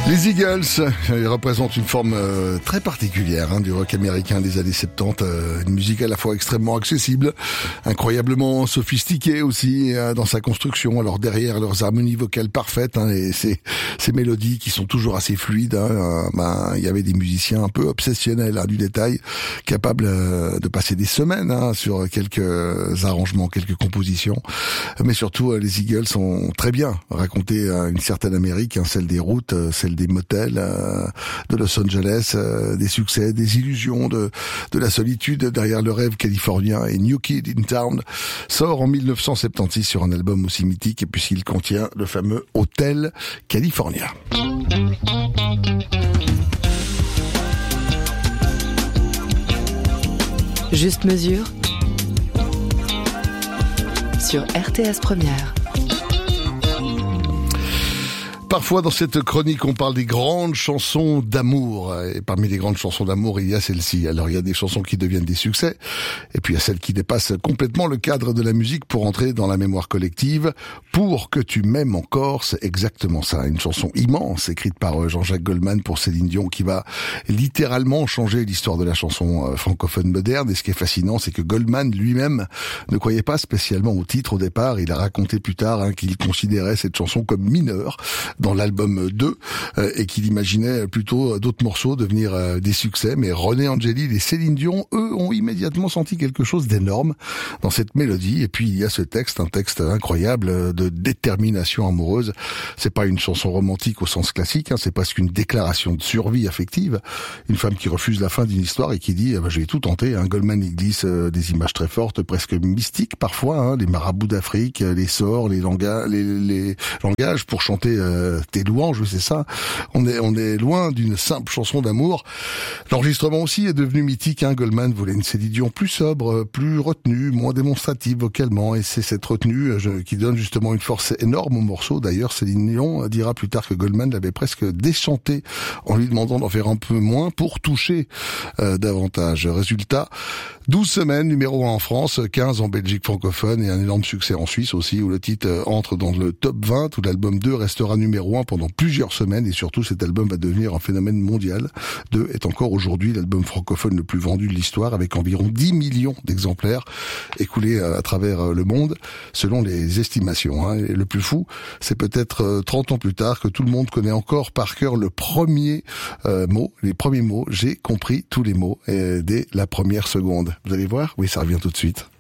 Les Eagles, ils représentent une forme très particulière du rock américain des années 70, une musique à la fois extrêmement accessible, incroyablement sophistiquée aussi dans sa construction. Alors derrière leurs harmonies vocales parfaites et ces mélodies qui sont toujours assez fluides, il y avait des musiciens un peu obsessionnels du détail, capables de passer des semaines sur quelques arrangements, quelques compositions. Mais surtout, les Eagles ont très bien raconté une certaine Amérique, celle des routes, celle des motels de Los Angeles, des succès, des illusions, de la solitude derrière le rêve californien. Et New Kid in Town sort en 1976 sur un album aussi mythique puisqu'il contient le fameux Hotel California. Juste mesure sur RTS Première. Parfois, dans cette chronique, on parle des grandes chansons d'amour. Et parmi les grandes chansons d'amour, il y a celle-ci. Alors, il y a des chansons qui deviennent des succès. Et puis, il y a celles qui dépassent complètement le cadre de la musique pour entrer dans la mémoire collective. Pour que tu m'aimes encore, c'est exactement ça. Une chanson immense, écrite par Jean-Jacques Goldman pour Céline Dion, qui va littéralement changer l'histoire de la chanson francophone moderne. Et ce qui est fascinant, c'est que Goldman lui-même ne croyait pas spécialement au titre au départ. Il a raconté plus tard qu'il considérait cette chanson comme mineure dans l'album 2 et qu'il imaginait plutôt d'autres morceaux devenir des succès. Mais René Angélil et Céline Dion, eux, ont immédiatement senti quelque chose d'énorme dans cette mélodie. Et puis il y a ce texte, un texte incroyable de détermination amoureuse. C'est pas une chanson romantique au sens classique, c'est presque une déclaration de survie affective. Une femme qui refuse la fin d'une histoire et qui dit je vais tout tenter. Goldman il glisse des images très fortes, presque mystiques parfois, les marabouts d'Afrique, les sorts, les langages pour chanter tes louanges, c'est ça. On est loin d'une simple chanson d'amour. L'enregistrement aussi est devenu mythique. Goldman voulait une Céline Dion plus sobre, plus retenue, moins démonstrative vocalement, et c'est cette retenue qui donne justement une force énorme au morceau. D'ailleurs, Céline Dion dira plus tard que Goldman l'avait presque déchanté en lui demandant d'en faire un peu moins pour toucher davantage. Résultat, 12 semaines, numéro 1 en France, 15 en Belgique francophone et un énorme succès en Suisse aussi, où le titre entre dans le top 20, où l'album 2 restera numéro 1 pendant plusieurs semaines, et surtout cet album va devenir un phénomène mondial. 2 est encore aujourd'hui l'album francophone le plus vendu de l'histoire, avec environ 10 millions d'exemplaires écoulés à travers le monde, selon les estimations. Et le plus fou, c'est peut-être 30 ans plus tard que tout le monde connaît encore par cœur le premier mot, les premiers mots. J'ai compris tous les mots dès la première seconde. Vous allez voir, oui, ça revient tout de suite.